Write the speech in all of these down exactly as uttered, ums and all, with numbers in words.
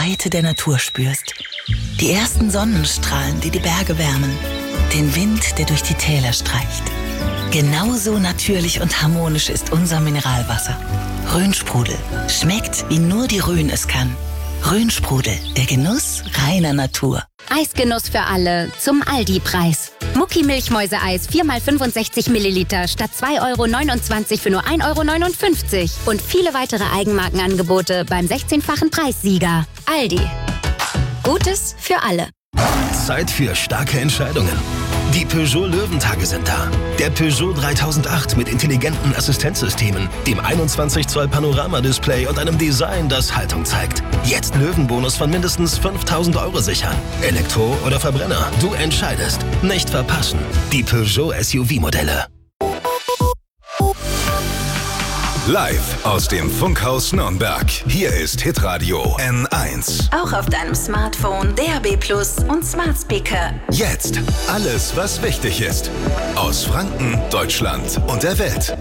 Weite der Natur spürst. Die ersten Sonnenstrahlen, die die Berge wärmen. Den Wind, der durch die Täler streicht. Genauso natürlich und harmonisch ist unser Mineralwasser. Rhönsprudel. Schmeckt, wie nur die Rhön es kann. Rhönsprudel, der Genuss reiner Natur. Eisgenuss für alle zum Aldi-Preis. Mucki Milchmäuseeis vier mal fünfundsechzig Milliliter statt zwei Euro neunundzwanzig für nur ein Euro neunundfünfzig. Und viele weitere Eigenmarkenangebote beim sechzehnfachen Preissieger. Aldi. Gutes für alle. Zeit für starke Entscheidungen. Die Peugeot Löwentage sind da. Der Peugeot dreitausendacht mit intelligenten Assistenzsystemen, dem einundzwanzig Zoll Panoramadisplay und einem Design, das Haltung zeigt. Jetzt Löwenbonus von mindestens fünftausend Euro sichern. Elektro oder Verbrenner, du entscheidest. Nicht verpassen. Die Peugeot S U V-Modelle. Live aus dem Funkhaus Nürnberg. Hier ist Hitradio N eins. Auch auf deinem Smartphone, D A B Plus und Smart Speaker. Jetzt alles, was wichtig ist. Aus Franken, Deutschland und der Welt.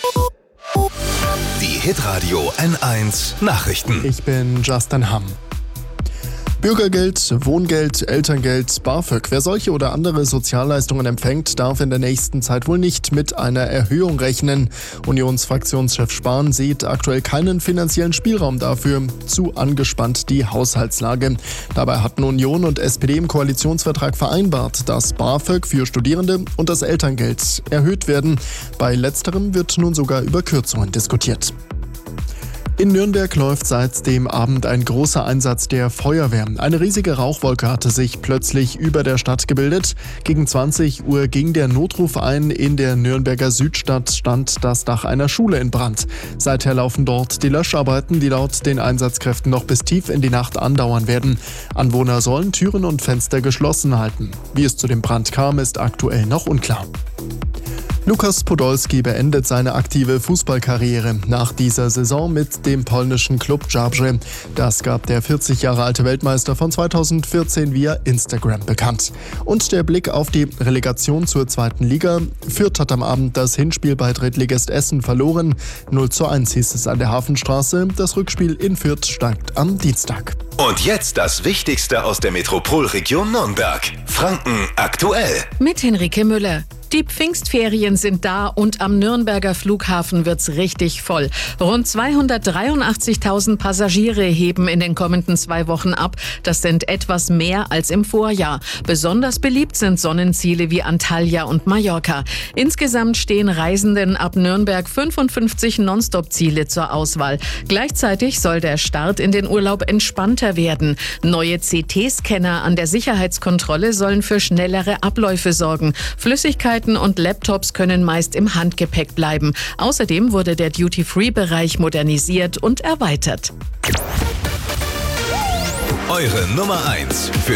Die Hitradio N eins Nachrichten. Ich bin Justin Hamm. Bürgergeld, Wohngeld, Elterngeld, BAföG. Wer solche oder andere Sozialleistungen empfängt, darf in der nächsten Zeit wohl nicht mit einer Erhöhung rechnen. Unionsfraktionschef Spahn sieht aktuell keinen finanziellen Spielraum dafür. Zu angespannt die Haushaltslage. Dabei hatten Union und S P D im Koalitionsvertrag vereinbart, dass BAföG für Studierende und das Elterngeld erhöht werden. Bei letzterem wird nun sogar über Kürzungen diskutiert. In Nürnberg läuft seit dem Abend ein großer Einsatz der Feuerwehr. Eine riesige Rauchwolke hatte sich plötzlich über der Stadt gebildet. Gegen zwanzig Uhr ging der Notruf ein. In der Nürnberger Südstadt stand das Dach einer Schule in Brand. Seither laufen dort die Löscharbeiten, die laut den Einsatzkräften noch bis tief in die Nacht andauern werden. Anwohner sollen Türen und Fenster geschlossen halten. Wie es zu dem Brand kam, ist aktuell noch unklar. Lukas Podolski beendet seine aktive Fußballkarriere nach dieser Saison mit dem polnischen Klub Zabrze. Das gab der vierzig Jahre alte Weltmeister von zweitausendvierzehn via Instagram bekannt. Und der Blick auf die Relegation zur zweiten Liga. Fürth hat am Abend das Hinspiel bei Drittligist Essen verloren. null zu eins hieß es an der Hafenstraße. Das Rückspiel in Fürth steigt am Dienstag. Und jetzt das Wichtigste aus der Metropolregion Nürnberg. Franken aktuell. Mit Henrike Müller. Die Pfingstferien sind da und am Nürnberger Flughafen wird's richtig voll. Rund zweihundertdreiundachtzigtausend Passagiere heben in den kommenden zwei Wochen ab. Das sind etwas mehr als im Vorjahr. Besonders beliebt sind Sonnenziele wie Antalya und Mallorca. Insgesamt stehen Reisenden ab Nürnberg fünfundfünfzig Nonstop-Ziele zur Auswahl. Gleichzeitig soll der Start in den Urlaub entspannter werden. Neue C T-Scanner an der Sicherheitskontrolle sollen für schnellere Abläufe sorgen. Flüssigkeit und Laptops können meist im Handgepäck bleiben. Außerdem wurde der Duty-Free-Bereich modernisiert und erweitert. Eure Nummer eins für